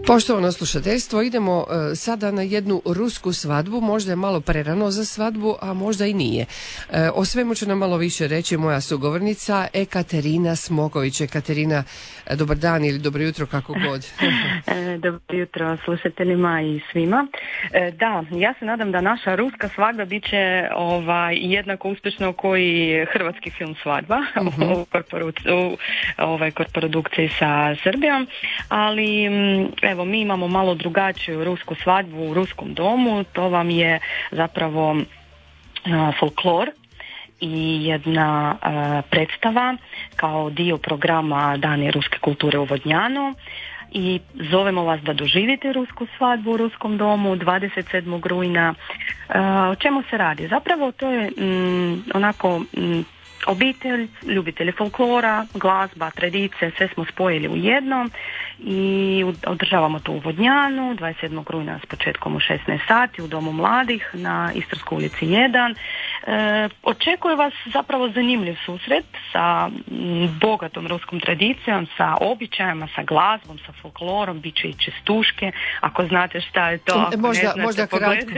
Poštovano slušateljstvo, idemo sada na jednu rusku svadbu, možda je malo prerano za svadbu, a možda i nije. O svemu će nam malo više reći moja sugovornica Ekaterina Smoković. Ekaterina, dobar dan ili dobro jutro, kako god. Dobro jutro slušateljima i svima. Da, ja se nadam da naša ruska svadba bit će jednako uspješno koji hrvatski film Svadba u koprodukciji sa Srbijom, ali evo mi imamo malo drugačiju rusku svadbu u ruskom domu. To vam je zapravo folklor i jedna predstava kao dio programa Dani ruske kulture u Vodnjanu. I zovemo vas da doživite rusku svadbu u ruskom domu 27. rujna. O čemu se radi? Zapravo to je obitelj, ljubitelji folklora, glazba, tradicije, sve smo spojili u jednom i održavamo to u Vodnjanu 27. rujna s početkom u 16 sati u Domu mladih na Istarskoj ulici 1. Očekuje vas zapravo zanimljiv susret sa bogatom ruskom tradicijom, sa običajima, sa glazbom, sa folklorom, bit će i čestuške, ako znate šta je to, možda kratko.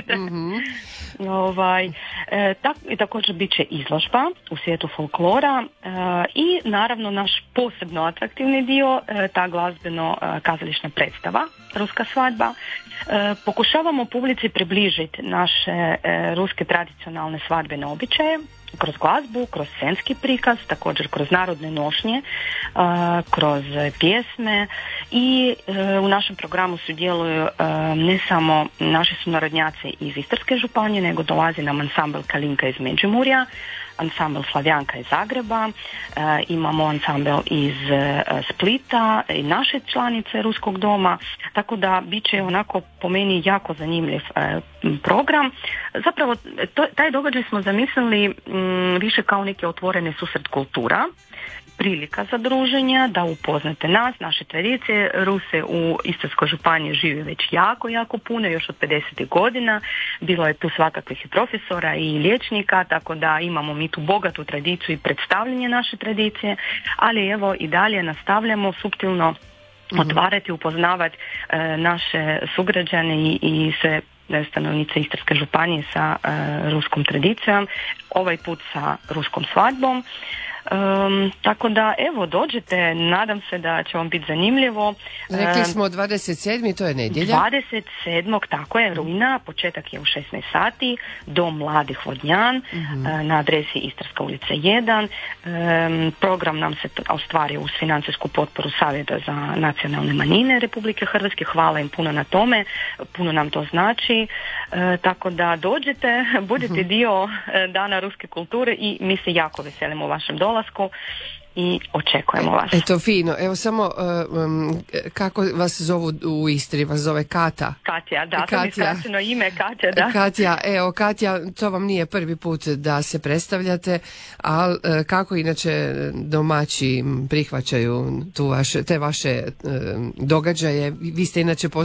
I također bit će izložba u svijetu folklora i naravno naš posebno atraktivni dio, ta glazbeno kazališna predstava Ruska svadba. Pokušavamo publici približiti naše ruske tradicionalne svadbene običaje kroz glazbu, kroz scenski prikaz, također kroz narodne nošnje, kroz pjesme i u našem programu sudjeluju ne samo naši sunarodnjaci iz Istarske županije, nego dolazi nam ansambl Kalinka iz Međimurja, ansambl Slavjanka iz Zagreba, imamo ansambl iz Splita i naše članice Ruskog doma, tako da bit će onako po meni jako zanimljiv program. Zapravo taj događaj smo zamislili više kao neki otvoreni susret kultura, prilika za druženja, da upoznate nas, naše tradicije. Ruse u Istarskoj županiji žive već jako puno, još od 50. godina. Bilo je tu svakakvih i profesora i liječnika, tako da imamo mi tu bogatu tradiciju i predstavljanje naše tradicije, ali evo i dalje nastavljamo suptilno otvarati, upoznavati naše sugrađane i sve stanovnice Istarske županije sa ruskom tradicijom, ovaj put sa ruskom svadbom. Tako da evo dođete, nadam se da će vam biti zanimljivo. Rekli smo 27. to je nedjelja. 27. tako je, rujna, početak je u 16 sati, Dom mladih Vodnjan, na adresi Istarska ulica 1. Program nam se ostvario uz financijsku potporu Savjeta za nacionalne manjine Republike Hrvatske. Hvala im puno na tome, puno nam to znači. Tako da dođete, budete dio Dana ruske kulture i mi se jako veselimo vašem dolasku i očekujemo vas. Eto fino, evo samo kako vas zovu u Istri, vas zove Kata? Katja, da, to mi skraćeno ime Katja, da. Katja, to vam nije prvi put da se predstavljate, ali kako inače domaći prihvaćaju te vaše događaje? Vi ste inače